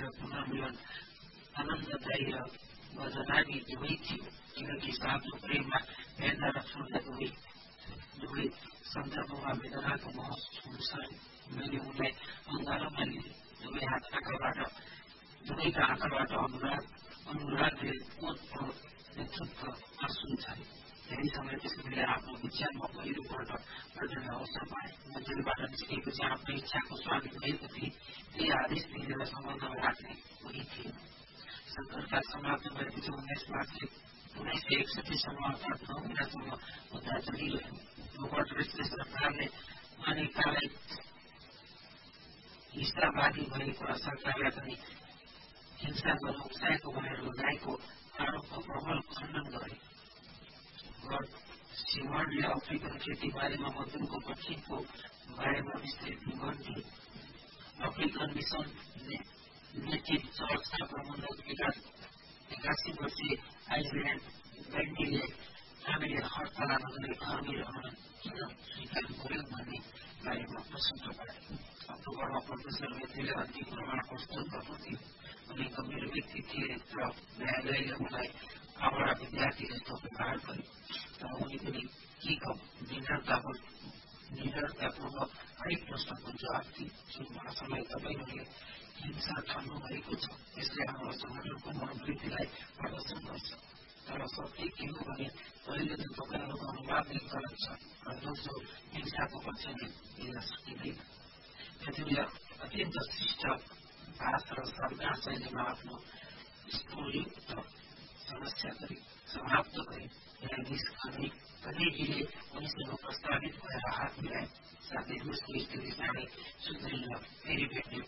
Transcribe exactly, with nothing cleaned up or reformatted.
पुनर्मिलन आनन्ददायी र वरदानी दुवै थियो, किनकि साधु प्रेममा वेदना र स्वर्ग दुवै दुवै सन्दर्भमा वेदनाको महसुस हुन सक्यो। मैले उनलाई अँगालोमा लिएँ, दुवै हात आँखाबाट दुवैका आँखाबाट अनुराग अनुरागले ओतप्रोत नेतृत्व आँसु छाए। धेरै समय त्यसैले आफ्नो विचारमा पहिलोपल्ट पढ्ने अवसर पाएँ। मन्दिरबाट निस्किएपछि आफ्नो इच्छाको स्वामी भएको थिएँ। त्यही आदेश दिएर सम्बन्धमा राख्ने कोही थिएन। सङ्कटकाल समाप्त भएपछि उन्नाइस मार्च उन्नाइस सय एकसठीसम्म अर्थात् नौ महिनासम्म मुद्दा चलिरह्यो। भूपटरेस्ले सरकारले अनेकालाई हिंसावादी भएको र सरकारलाई पनि हिंसा गर्न उक्साएको भनेर लगाएको आरोपको प्रबल खण्डन गरे। लर्ड सिमर्डले अफ्रिकन खेतीबारीमा मजदुरको कठिनको बारेमा विस्तृत विवरण दिए। अफ्रिकन मिसन नेटिभ चर्चका प्रबन्धक एकासी वर्षीय आइसल्यान्ड ब्यान्डीले हामीले हडताल नगरी घरमै रहन किन स्वीकार गर्यौं भन्ने बारेमा प्रश्न पाए। अक्टोबरमा प्रोफेसर व्यक्तिले अन्तिम प्रमाण प्रस्तुत गर्नुहुन्थ्यो। उनी गम्भीर व्यक्ति थिए र न्यायालयले उनलाई हावडा विद्यार्थी जस्तो व्यवहार गरे। तर उनी पनि के निडरतापूर्वक हरेक प्रश्नको जवाब दिए। जुन महासमय तपाईँहरूले हिंसा ठान्नु भएको छ, यसले हाम्रो संगठनको मनोवृत्तिलाई प्रदर्शन गर्छ। तर सत्य के हो भने पहिले त तपाईँहरूको अनुवाद नै गलत छ र दोस्रो हिंसाको पक्षले लिन सकिँदैन। पृथ्वीले अत्यन्त शिष्ट भाष र सर्वना शैलीमा आफ्नो स्थूलयुक्त समस्या गरी समाप्त गरे। न्यायाधीश कनेडीले उनीसँग प्रस्तावित भएर हात मिलाए। साथै रुसको स्थिति चाँडै सुध्रिन फेरि भेट्ने